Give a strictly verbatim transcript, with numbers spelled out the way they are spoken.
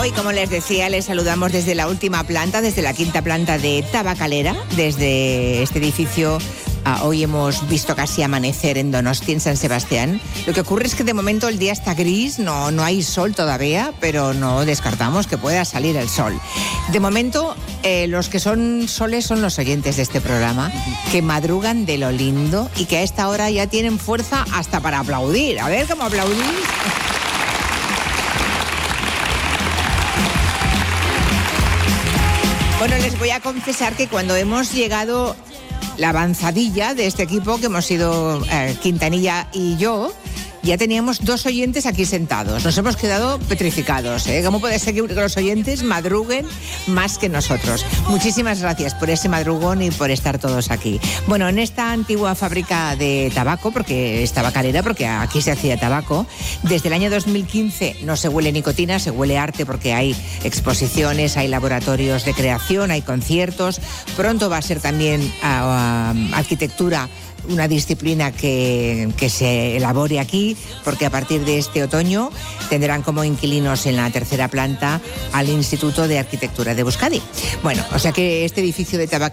Hoy, como les decía, les saludamos desde la última planta, desde la quinta planta de Tabacalera, desde este edificio. Ah, hoy hemos visto casi amanecer en Donosti, en San Sebastián. Lo que ocurre es que de momento el día está gris, no, no hay sol todavía, pero no descartamos que pueda salir el sol. De momento, eh, los que son soles son los oyentes de este programa, que madrugan de lo lindo y que a esta hora ya tienen fuerza hasta para aplaudir. A ver cómo aplaudís. Bueno, les voy a confesar que cuando hemos llegado, la avanzadilla de este equipo, que hemos sido eh, Quintanilla y yo, ya teníamos dos oyentes aquí sentados. Nos hemos quedado petrificados, ¿eh? ¿Cómo puede ser que los oyentes madruguen más que nosotros? Muchísimas gracias por ese madrugón y por estar todos aquí. Bueno, en esta antigua fábrica de tabaco, porque es tabacalera, porque aquí se hacía tabaco, desde el año dos mil quince no se huele nicotina, se huele arte, porque hay exposiciones, hay laboratorios de creación, hay conciertos. Pronto va a ser también uh, uh, arquitectura, una disciplina que, que se elabore aquí, porque a partir de este otoño tendrán como inquilinos en la tercera planta al Instituto de Arquitectura de Euskadi. Bueno, o sea que este edificio de tabaco